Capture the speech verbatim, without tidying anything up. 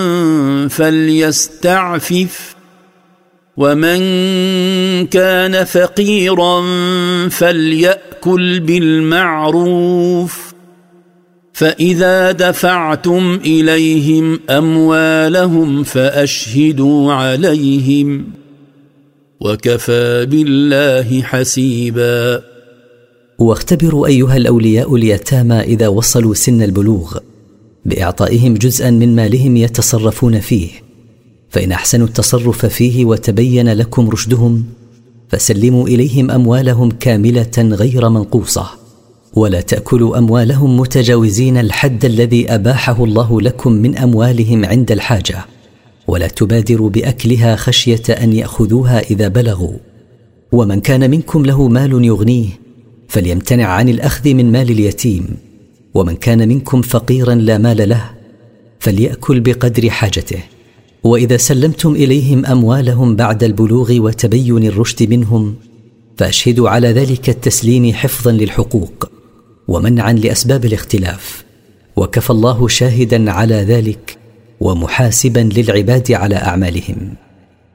فليستعفف ومن كان فقيرا فليأكل بالمعروف فإذا دفعتم إليهم أموالهم فأشهدوا عليهم وكفى بالله حسيبا. واختبروا أيها الأولياء اليتامى إذا وصلوا سن البلوغ بإعطائهم جزءا من مالهم يتصرفون فيه، فإن أحسنوا التصرف فيه وتبين لكم رشدهم فسلموا إليهم أموالهم كاملة غير منقوصة، ولا تأكلوا أموالهم متجاوزين الحد الذي أباحه الله لكم من أموالهم عند الحاجة، ولا تبادروا بأكلها خشية أن يأخذوها إذا بلغوا. ومن كان منكم له مال يغنيه فليمتنع عن الأخذ من مال اليتيم، ومن كان منكم فقيرا لا مال له فليأكل بقدر حاجته. وإذا سلمتم إليهم أموالهم بعد البلوغ وتبين الرشد منهم فأشهدوا على ذلك التسليم حفظا للحقوق ومنعا لأسباب الاختلاف، وكفى الله شاهدا على ذلك ومحاسبا للعباد على أعمالهم.